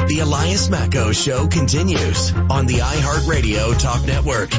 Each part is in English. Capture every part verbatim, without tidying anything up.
The Elias Macco Show continues on the iHeartRadio Talk Network.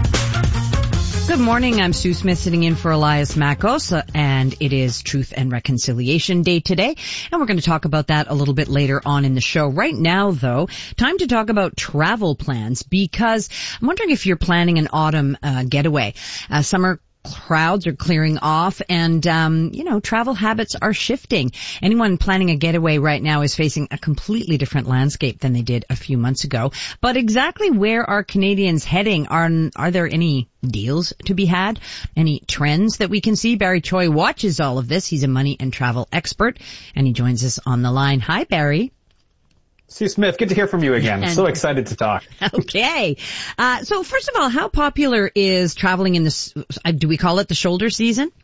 Good morning. I'm Sue Smith sitting in for Elias Mackos, uh, and it is Truth and Reconciliation Day today, and we're going to talk about that a little bit later on in the show. Right now, though, time to talk about travel plans, because I'm wondering if you're planning an autumn uh, getaway. Uh, summer crowds are clearing off, and um you know, travel habits are shifting. Anyone planning a getaway right now is facing a completely different landscape than they did a few months ago. But exactly where are Canadians heading? Are are there any deals to be had? Any trends that we can see? Barry Choi watches all of this. He's a money and travel expert, and he joins us on the line. Hi, Barry. Sue Smith, good to hear from you again. And, so excited to talk. Okay. Uh, so first of all, how popular is traveling in this, uh, do we call it the shoulder season?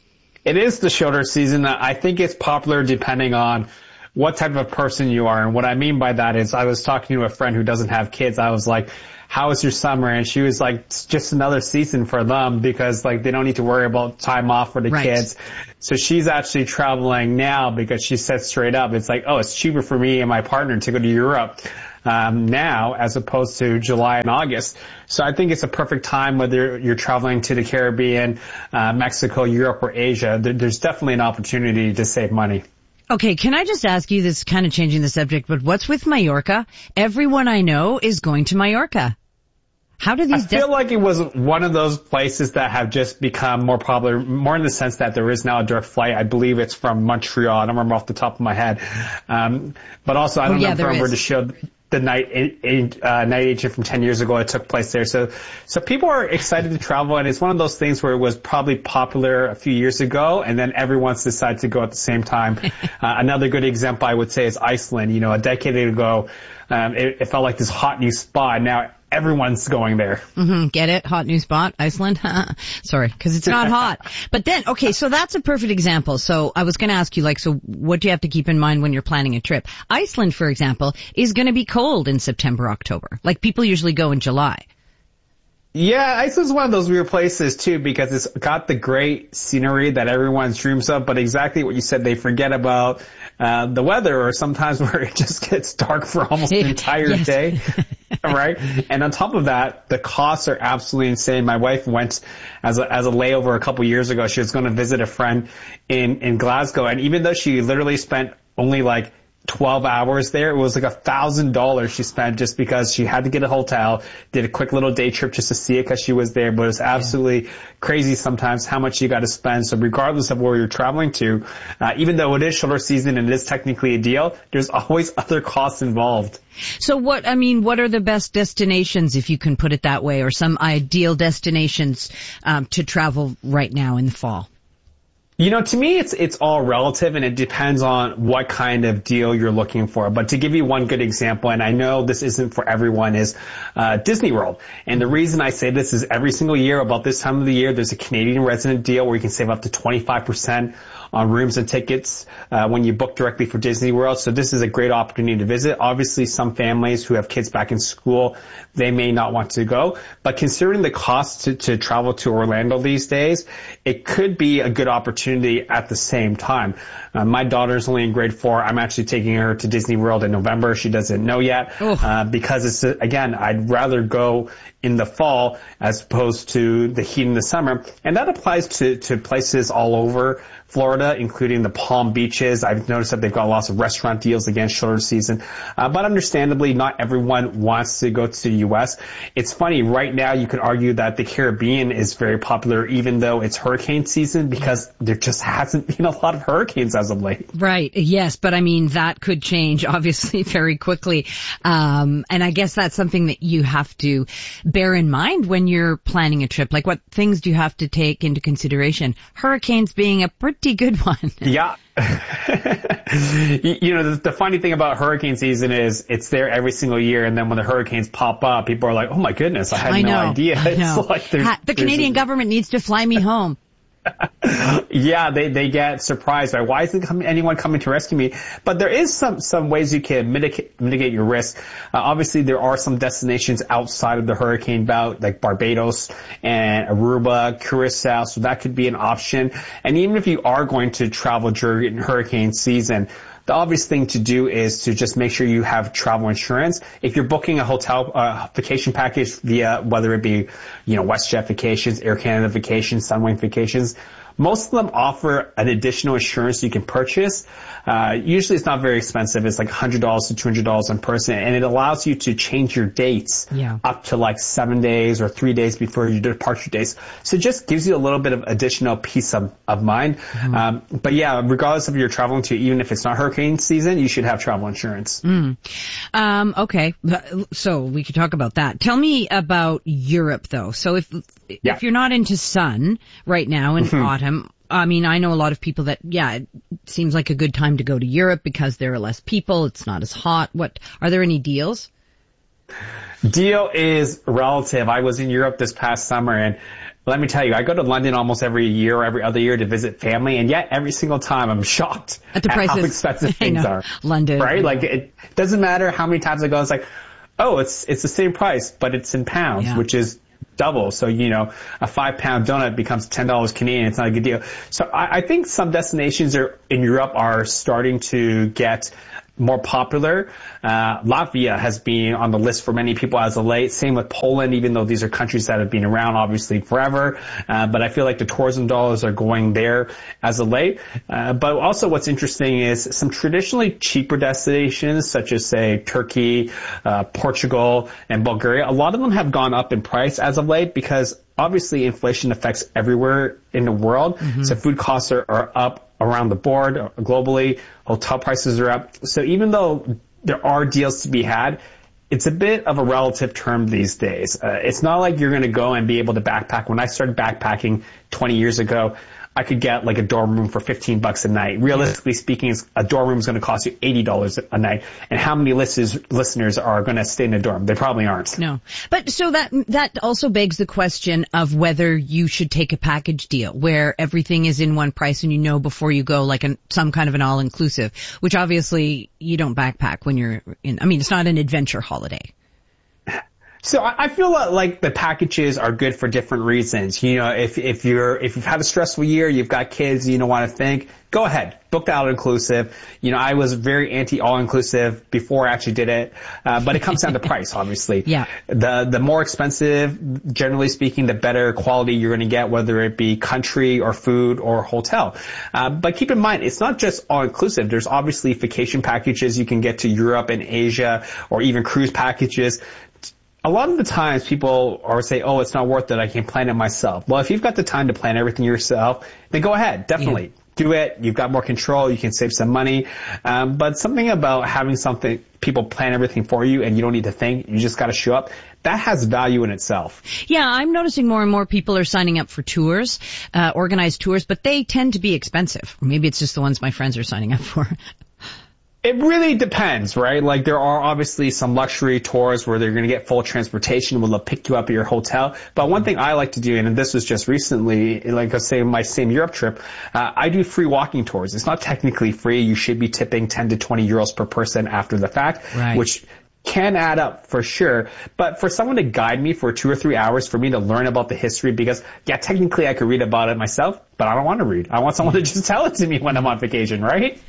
It is the shoulder season. I think it's popular depending on what type of person you are. And what I mean by that is I was talking to a friend who doesn't have kids. I was like, how was your summer? And she was like, it's just another season for them because like they don't need to worry about time off for the right. kids. So she's actually traveling now because she said straight up, it's like, oh, it's cheaper for me and my partner to go to Europe um now as opposed to July and August. So I think it's a perfect time whether you're traveling to the Caribbean, uh, Mexico, Europe, or Asia. There, there's definitely an opportunity to save money. Okay, can I just ask you, this kind of changing the subject, but what's with Mallorca? Everyone I know is going to Mallorca. How do these... I feel de- like it was one of those places that have just become more popular, more in the sense that there is now a direct flight. I believe it's from Montreal. I don't remember off the top of my head. Um, but also, I don't oh, yeah, remember the show, the night, uh, night agent from ten years ago. It took place there. So, so people are excited to travel, and it's one of those things where it was probably popular a few years ago, and then everyone's decided to go at the same time. uh, another good example I would say is Iceland. You know, a decade ago, um, it, it felt like this hot new spot. Now, everyone's going there. Mm-hmm. Get it? Hot new spot, Iceland? Sorry, because it's not hot. But then, okay, so that's a perfect example. So I was going to ask you, like, so what do you have to keep in mind when you're planning a trip? Iceland, for example, is going to be cold in September, October. Like, people usually go in July. Yeah, Iceland's one of those weird places, too, because it's got the great scenery that everyone dreams of, but exactly what you said, they forget about uh the weather, or sometimes where it just gets dark for almost the entire yes. day. Right? And on top of that, the costs are absolutely insane. My wife went as a, as a layover a couple years ago. She was going to visit a friend in, in Glasgow. And even though she literally spent only like twelve hours there, it was like a thousand dollars she spent just because she had to get a hotel, did a quick little day trip just to see it because she was there. But it's absolutely yeah. crazy sometimes how much you got to spend. So regardless of where you're traveling to, uh, even though it is shoulder season and it is technically a deal, there's always other costs involved. So what, I mean, what are the best destinations, if you can put it that way, or some ideal destinations um, to travel right now in the fall? You know, to me, it's it's all relative, and it depends on what kind of deal you're looking for. But to give you one good example, and I know this isn't for everyone, is uh Disney World. And the reason I say this is every single year, about this time of the year, there's a Canadian resident deal where you can save up to twenty-five percent on rooms and tickets uh when you book directly for Disney World. So this is a great opportunity to visit. Obviously, some families who have kids back in school, they may not want to go. But considering the cost to, to travel to Orlando these days, it could be a good opportunity at the same time. Uh, my daughter's only in grade four. I'm actually taking her to Disney World in November. She doesn't know yet uh, because it's, uh, again, I'd rather go in the fall as opposed to the heat in the summer. And that applies to, to places all over Florida, including the Palm Beaches. I've noticed that they've got lots of restaurant deals against shoulder season. Uh, but understandably, not everyone wants to go to the U S. It's funny, right now you could argue that the Caribbean is very popular even though it's hurricane season because there just hasn't been a lot of hurricanes as of late. Right, yes, but I mean, that could change obviously very quickly. Um, and I guess that's something that you have to bear in mind when you're planning a trip. Like, what things do you have to take into consideration? Hurricanes being a pretty good one. Yeah. You know, the, the funny thing about hurricane season is it's there every single year, and then when the hurricanes pop up, people are like, oh my goodness, I had I no know, idea. I know. It's like there's, ha- the Canadian a, government needs to fly me home. Yeah, they, they get surprised by why isn't anyone coming to rescue me? But there is some, some ways you can mitigate, mitigate your risk. Uh, obviously there are some destinations outside of the hurricane belt, like Barbados and Aruba, Curacao, so that could be an option. And even if you are going to travel during hurricane season, the obvious thing to do is to just make sure you have travel insurance. If you're booking a hotel uh, vacation package via, whether it be, you know, WestJet Vacations, Air Canada Vacations, Sunwing Vacations, most of them offer an additional insurance you can purchase. Uh, usually it's not very expensive. It's like one hundred dollars to two hundred dollars per person, and it allows you to change your dates yeah. up to like seven days or three days before your departure dates. So it just gives you a little bit of additional peace of, of mind. Mm-hmm. Um, but yeah, regardless of you're traveling to, even if it's not hurricane season, you should have travel insurance. Mm. Um, okay. So we could talk about that. Tell me about Europe though. So if, yeah. if you're not into sun right now in mm-hmm. autumn, I mean, I know a lot of people that, yeah, it seems like a good time to go to Europe because there are less people. It's not as hot. What, are there any deals? Deal is relative. I was in Europe this past summer, and let me tell you, I go to London almost every year or every other year to visit family, and yet every single time I'm shocked at the prices, how expensive things are. London. Right? Like, it doesn't matter how many times I go, it's like, oh, it's, it's the same price, but it's in pounds, yeah. which is double. So, you know, a five pound donut becomes ten dollars Canadian. It's not a good deal. So I, I think some destinations are in Europe are starting to get more popular. Uh, Latvia has been on the list for many people as of late. Same with Poland, even though these are countries that have been around obviously forever. Uh, but I feel like the tourism dollars are going there as of late. Uh, but also what's interesting is some traditionally cheaper destinations such as say Turkey, uh, Portugal, and Bulgaria. A lot of them have gone up in price as of late because obviously inflation affects everywhere in the world. Mm-hmm. So food costs are, are up around the board globally. Hotel prices are up. So even though there are deals to be had, it's a bit of a relative term these days. Uh, it's not like you're going to go and be able to backpack. When I started backpacking twenty years ago, I could get like a dorm room for fifteen bucks a night. Realistically speaking, a dorm room is going to cost you eighty dollars a night. And how many listeners, listeners are going to stay in a dorm? They probably aren't. No. But so that, that also begs the question of whether you should take a package deal where everything is in one price and you know before you go like an, some kind of an all-inclusive, which obviously you don't backpack when you're in, I mean, it's not an adventure holiday. So I feel like the packages are good for different reasons. You know, if, if you're, if you've had a stressful year, you've got kids, you don't want to think, go ahead, book the all-inclusive. You know, I was very anti all-inclusive before I actually did it. Uh, but it comes down to price, obviously. Yeah. The, the more expensive, generally speaking, the better quality you're going to get, whether it be country or food or hotel. Uh, but keep in mind, it's not just all-inclusive. There's obviously vacation packages you can get to Europe and Asia, or even cruise packages. A lot of the times people are say, oh, it's not worth it. I can plan it myself. Well, if you've got the time to plan everything yourself, then go ahead. Definitely. Yeah. Do it. You've got more control. You can save some money. Um, but something about having something, people plan everything for you and you don't need to think. You just got to show up. That has value in itself. Yeah, I'm noticing more and more people are signing up for tours, uh, organized tours, but they tend to be expensive. Maybe it's just the ones my friends are signing up for. It really depends, right? Like there are obviously some luxury tours where they're going to get full transportation, will pick you up at your hotel. But one thing I like to do, and this was just recently, like I say, my same Europe trip, uh, I do free walking tours. It's not technically free. You should be tipping ten to twenty euros per person after the fact, right. which can add up for sure. But for someone to guide me for two or three hours for me to learn about the history, because yeah, technically I could read about it myself, but I don't want to read. I want someone to just tell it to me when I'm on vacation, right?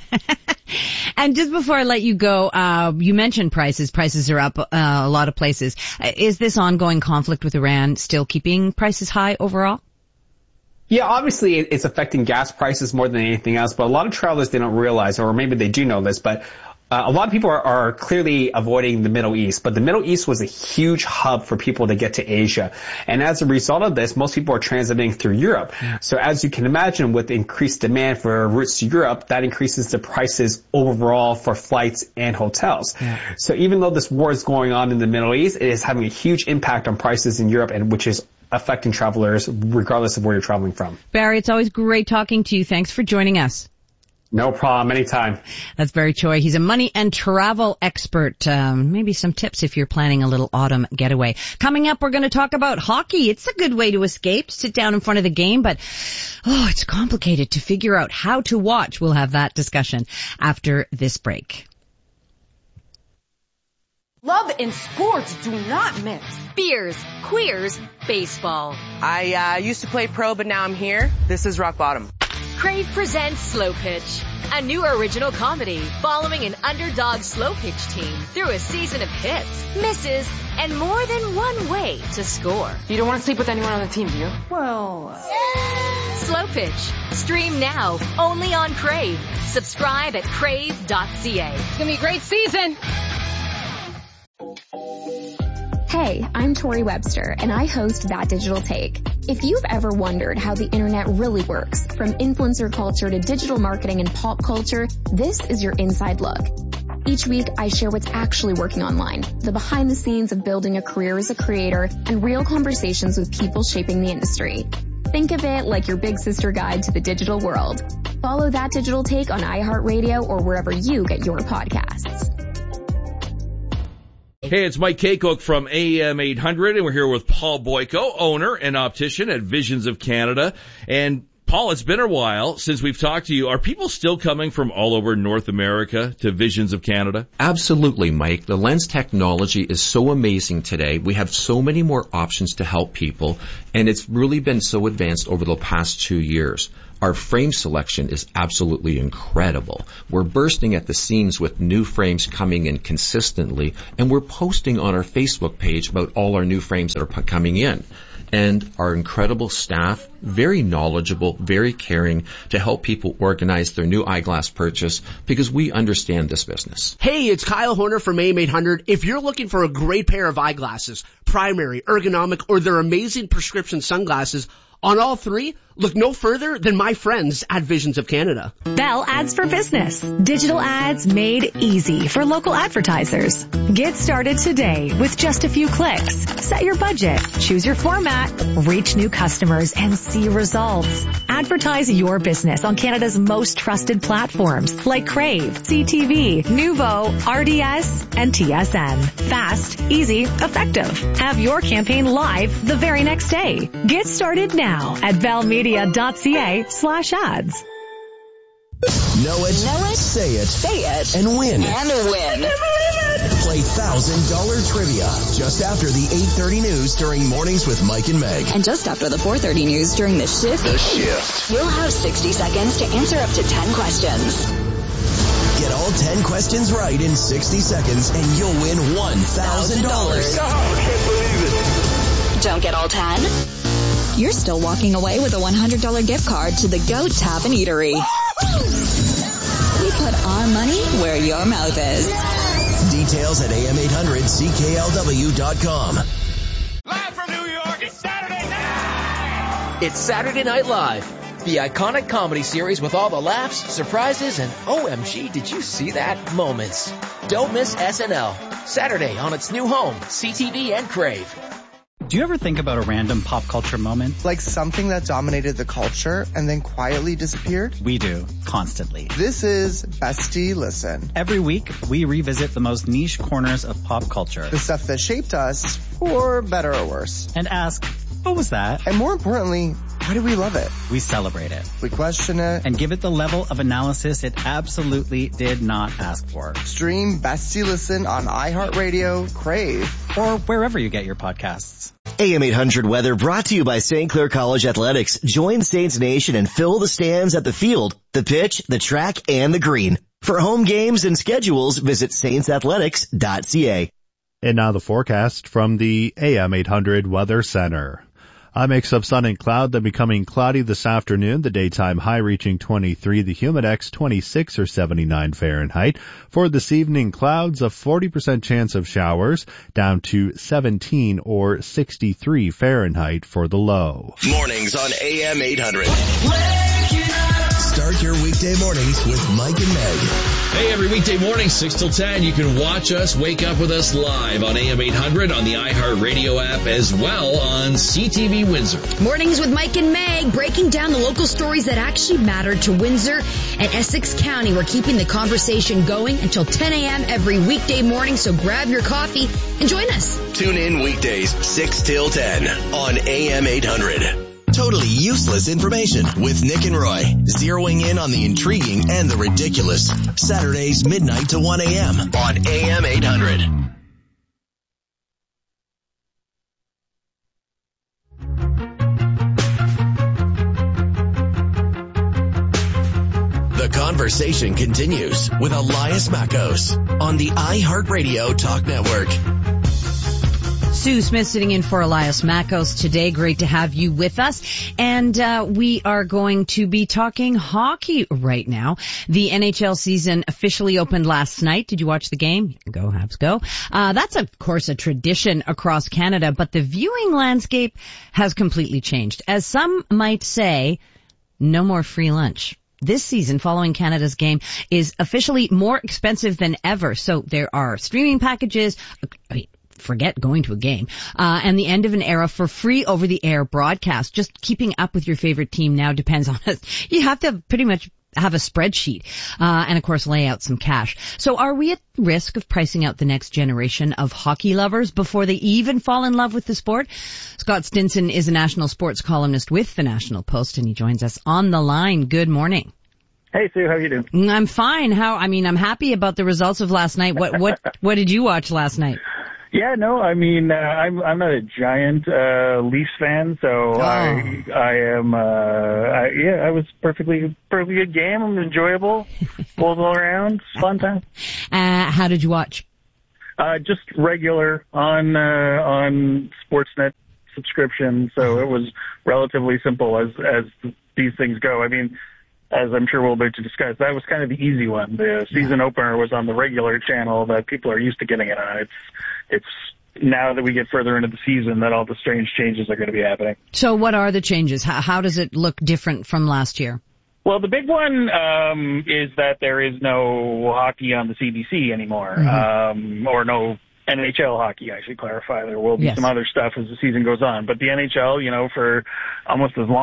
And just before I let you go, uh, you mentioned prices. Prices are up uh, a lot of places. Uh, is this ongoing conflict with Iran still keeping prices high overall? Yeah, obviously it's affecting gas prices more than anything else, but a lot of travelers, they don't realize, or maybe they do know this, but Uh, a lot of people are, are clearly avoiding the Middle East, but the Middle East was a huge hub for people to get to Asia. And as a result of this, most people are transiting through Europe. Yeah. So as you can imagine, with increased demand for routes to Europe, that increases the prices overall for flights and hotels. Yeah. So even though this war is going on in the Middle East, it is having a huge impact on prices in Europe, and which is affecting travelers regardless of where you're traveling from. Barry, it's always great talking to you. Thanks for joining us. No problem. Anytime. That's Barry Choi. He's a money and travel expert. Um, maybe some tips if you're planning a little autumn getaway. Coming up, we're going to talk about hockey. It's a good way to escape, sit down in front of the game, but oh, it's complicated to figure out how to watch. We'll have that discussion after this break. Love and sports do not mix. Beers, queers, baseball. I uh, used to play pro, but now I'm here. This is rock bottom. Crave presents Slow Pitch, a new original comedy following an underdog slow pitch team through a season of hits, misses, and more than one way to score. You don't want to sleep with anyone on the team, do you? Well... Slow Pitch. Stream now, only on Crave. Subscribe at crave dot c a. It's gonna be a great season! Hey, I'm Tori Webster, and I host That Digital Take. If you've ever wondered how the internet really works, from influencer culture to digital marketing and pop culture, this is your inside look. Each week, I share what's actually working online, the behind the scenes of building a career as a creator, and real conversations with people shaping the industry. Think of it like your big sister guide to the digital world. Follow That Digital Take on iHeartRadio or wherever you get your podcasts. Hey, it's Mike Kaycook from A M eight hundred, and we're here with Paul Boyko, owner and optician at Visions of Canada. And Paul, it's been a while since we've talked to you. Are people still coming from all over North America to Visions of Canada? Absolutely, Mike. The lens technology is so amazing today. We have so many more options to help people, and it's really been so advanced over the past two years. Our frame selection is absolutely incredible. We're bursting at the seams with new frames coming in consistently, and we're posting on our Facebook page about all our new frames that are p- coming in. And our incredible staff, very knowledgeable, very caring to help people organize their new eyeglass purchase because we understand this business. Hey, it's Kyle Horner from A M eight hundred. If you're looking for a great pair of eyeglasses, primary, ergonomic, or their amazing prescription sunglasses, on all three, look no further than my friends at Visions of Canada. Bell Ads for Business. Digital ads made easy for local advertisers. Get started today with just a few clicks. Set your budget, choose your format, reach new customers, and see results. Advertise your business on Canada's most trusted platforms like Crave, C T V, Nuvo, R D S, and T S N. Fast, easy, effective. Have your campaign live the very next day. Get started now at bellmedia.ca slash ads. Know it, know it, say it, say it, and win. And win. Play one thousand dollars trivia just after the eight thirty news during Mornings with Mike and Meg. And just after the four thirty news during The Shift. The Shift. You'll have sixty seconds to answer up to ten questions. Get all ten questions right in sixty seconds and you'll win one thousand dollars. Oh, I can't believe it. Don't get all ten? You're still walking away with a one hundred dollars gift card to the Goat Tavern Eatery. We put our money where your mouth is. Details at A M eight hundred C K L W dot com. Live from New York, it's Saturday night! It's Saturday Night Live, the iconic comedy series with all the laughs, surprises, and O M G, did you see that moments. Don't miss S N L, Saturday on its new home, C T V and Crave. Do you ever think about a random pop culture moment? Like something that dominated the culture and then quietly disappeared? We do, constantly. This is Bestie Listen. Every week, we revisit the most niche corners of pop culture. The stuff that shaped us, for better or worse. And ask, what was that? And more importantly, why do we love it? We celebrate it. We question it. And give it the level of analysis it absolutely did not ask for. Stream Bestie Listen on iHeartRadio, Crave, or wherever you get your podcasts. A M eight hundred weather brought to you by Saint Clair College Athletics. Join Saints Nation and fill the stands at the field, the pitch, the track, and the green. For home games and schedules, visit saints athletics dot c a. And now the forecast from the A M eight hundred Weather Center. A mix of sun and cloud, then becoming cloudy this afternoon. The daytime high reaching twenty-three, the humidex twenty-six or seventy-nine Fahrenheit. For this evening, clouds, a forty percent chance of showers, down to seventeen or sixty-three Fahrenheit for the low. Mornings on A M eight hundred. Start your weekday mornings with Mike and Meg. Hey, every weekday morning, six till ten, you can watch us, wake up with us live on A M eight hundred, on the iHeartRadio app, as well on C T V Windsor. Mornings with Mike and Meg, breaking down the local stories that actually matter to Windsor and Essex County. We're keeping the conversation going until ten a.m. every weekday morning, so grab your coffee and join us. Tune in weekdays, six till ten on A M eight hundred. Totally useless information with Nick and Roy, zeroing in on the intriguing and the ridiculous. Saturdays, midnight to one a.m. on A M eight hundred. The conversation continues with Elias Mackos on the iHeartRadio Talk Network. Sue Smith sitting in for Elias Mackos today. Great to have you with us. And uh, we are going to be talking hockey right now. The N H L season officially opened last night. Did you watch the game? Go Habs, go. Uh, that's, of course, a tradition across Canada, but the viewing landscape has completely changed. As some might say, no more free lunch. This season, following Canada's game, is officially more expensive than ever. So there are streaming packages. I mean, forget going to a game, uh, and the end of an era for free over-the-air broadcast. Just keeping up with your favorite team now depends on us. You have to pretty much have a spreadsheet, uh, and of course lay out some cash. So are we at risk of pricing out the next generation of hockey lovers before they even fall in love with the sport? Scott Stinson is a national sports columnist with the National Post, and he joins us on the line. Good morning. Hey Sue, how are you doing? I'm fine. How, I mean, I'm happy about the results of last night. What, what, what did you watch last night? Yeah, no, I mean, uh, I'm I'm not a giant uh Leafs fan, so oh. I I am uh I, yeah, I was perfectly perfectly good game, enjoyable, goals all around, fun time. Uh how did you watch? Uh just regular on uh on Sportsnet subscription, so it was relatively simple as as these things go. I mean, as I'm sure we'll be to discuss, that was kind of the easy one. The season opener was on the regular channel that people are used to getting it on. It's It's now that we get further into the season that all the strange changes are going to be happening. So what are the changes? How, how does it look different from last year? Well, the big one um, is that there is no hockey on the C B C anymore, mm-hmm. um, or no N H L hockey, I should clarify. There will be yes. some other stuff as the season goes on. But the N H L, you know, for almost as long